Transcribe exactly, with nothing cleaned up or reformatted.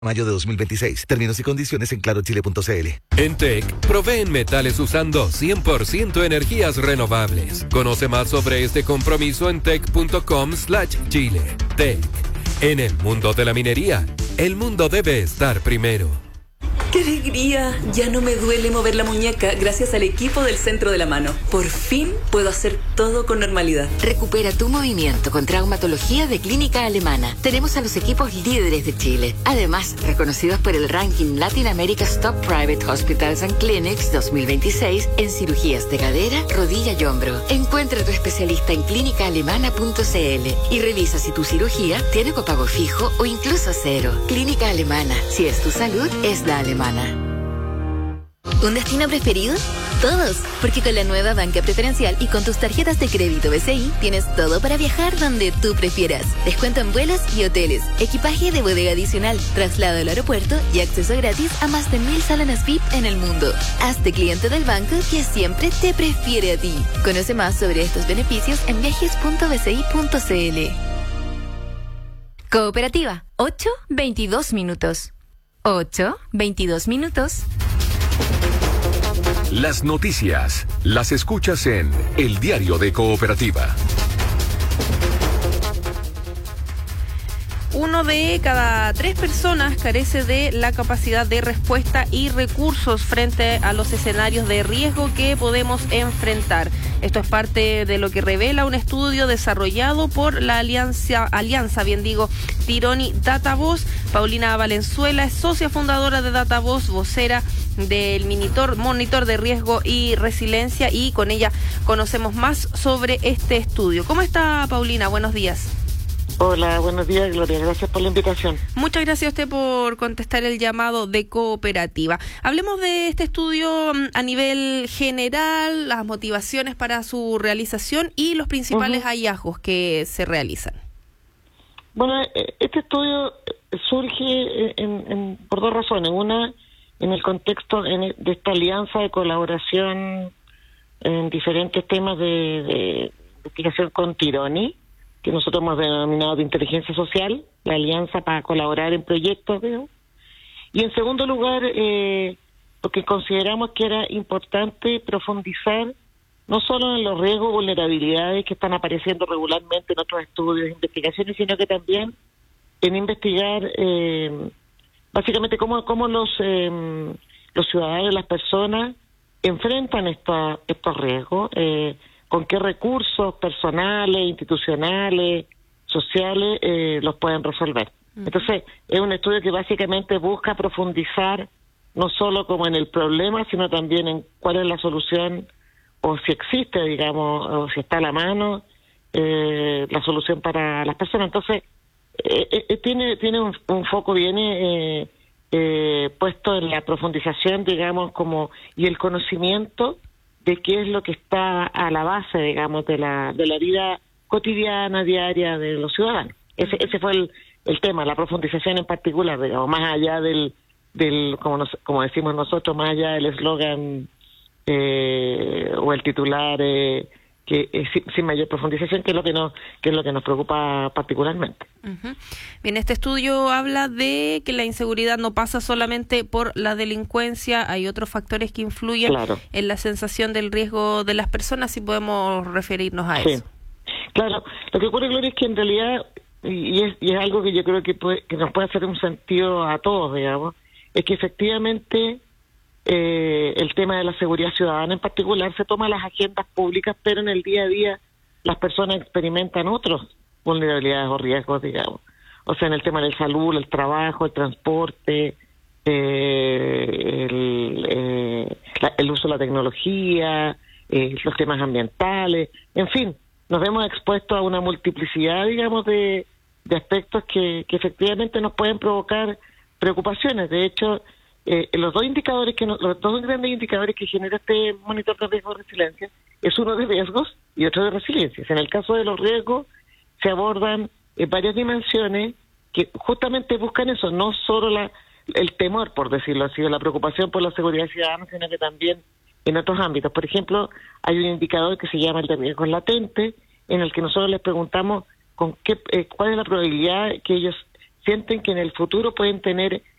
Mayo de dos mil veintiséis. Términos y condiciones en claro chile punto c l. En T E C, proveen metales usando cien por ciento energías renovables. Conoce más sobre este compromiso en tec punto com slash chile. T E C. En el mundo de la minería, el mundo debe estar primero. ¡Qué alegría! Ya no me duele mover la muñeca gracias al equipo del Centro de la Mano. Por fin puedo hacer todo con normalidad. Recupera tu movimiento con traumatología de Clínica Alemana. Tenemos a los equipos líderes de Chile. Además, reconocidos por el ranking Latin America's Top Private Hospitals and Clinics dos mil veintiséis en cirugías de cadera, rodilla y hombro. Encuentra a tu especialista en clínica alemana punto c l y revisa si tu cirugía tiene copago fijo o incluso cero. Clínica Alemana. Si es tu salud, es la alemana. ¿Un destino preferido? Todos, porque con la nueva banca preferencial y con tus tarjetas de crédito B C I tienes todo para viajar donde tú prefieras. Descuento en vuelos y hoteles, equipaje de bodega adicional, traslado al aeropuerto y acceso gratis a más de mil salones V I P en el mundo. Hazte cliente del banco que siempre te prefiere a ti. Conoce más sobre estos beneficios en viajes punto b c i punto c l. Cooperativa, ocho veintidós minutos. ocho veintidós minutos. Las noticias las escuchas en El Diario de Cooperativa. Uno de cada tres personas carece de la capacidad de respuesta y recursos frente a los escenarios de riesgo que podemos enfrentar. Esto es parte de lo que revela un estudio desarrollado por la alianza, alianza bien digo, Tironi DataVoz. Paulina Valenzuela es socia fundadora de DataVoz, vocera del monitor, monitor de riesgo y resiliencia, y con ella conocemos más sobre este estudio. ¿Cómo está, Paulina? Buenos días. Hola, buenos días, Gloria. Gracias por la invitación. Muchas gracias a usted por contestar el llamado de Cooperativa. Hablemos de este estudio a nivel general, las motivaciones para su realización y los principales uh-huh. hallazgos que se realizan. Bueno, este estudio surge en, en, por dos razones. Una, en el contexto en, de esta alianza de colaboración en diferentes temas de, de investigación con Tironi, que nosotros hemos denominado de inteligencia social, la alianza para colaborar en proyectos, ¿veo? Y en segundo lugar, eh, porque consideramos que era importante profundizar no solo en los riesgos y vulnerabilidades que están apareciendo regularmente en otros estudios e investigaciones, sino que también en investigar eh, básicamente cómo, cómo los, eh, los ciudadanos, las personas enfrentan esta, estos riesgos, eh, con qué recursos personales, institucionales, sociales eh, los pueden resolver. Uh-huh. Entonces, es un estudio que básicamente busca profundizar no solo como en el problema, sino también en cuál es la solución, o si existe, digamos, o si está a la mano, eh, la solución para las personas. Entonces, eh, eh, tiene tiene un, un foco bien eh, eh, puesto en la profundización, digamos, como y el conocimiento de qué es lo que está a la base, digamos, de la de la vida cotidiana, diaria de los ciudadanos. Ese ese fue el, el tema, la profundización en particular, digamos, más allá del, del como nos, como decimos nosotros, más allá del eslogan eh, o el titular eh, que eh, sin, sin mayor profundización, que es lo que nos que es lo que nos preocupa particularmente. Uh-huh. Bien, este estudio habla de que la inseguridad no pasa solamente por la delincuencia, hay otros factores que influyen claro. en la sensación del riesgo de las personas, si podemos referirnos a sí. eso. Claro, lo que ocurre, Gloria, es que en realidad, y es, y es algo que yo creo que, puede, que nos puede hacer un sentido a todos, digamos, es que efectivamente eh, el tema de la seguridad ciudadana en particular se toma en las agendas públicas, pero en el día a día las personas experimentan otros vulnerabilidades o riesgos, digamos. O sea, en el tema de la salud, el trabajo, el transporte, eh, el, eh, la, el uso de la tecnología, eh, los temas ambientales, en fin, nos vemos expuestos a una multiplicidad, digamos, de, de aspectos que, que efectivamente nos pueden provocar preocupaciones. De hecho, eh, los dos indicadores que no, los dos grandes indicadores que genera este monitor de riesgo de resiliencia es uno de riesgos y otro de resiliencia. En el caso de los riesgos se abordan eh, varias dimensiones que justamente buscan eso, no solo la, el temor, por decirlo así, o la preocupación por la seguridad ciudadana, sino que también en otros ámbitos. Por ejemplo, hay un indicador que se llama el de riesgos latentes, en el que nosotros les preguntamos con qué, eh, cuál es la probabilidad que ellos sienten que en el futuro pueden tener